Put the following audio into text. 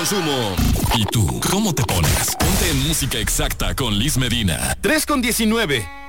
consumo. ¿Y tú, cómo te pones? Ponte en Música Exacta con Liz Medina. 3:19.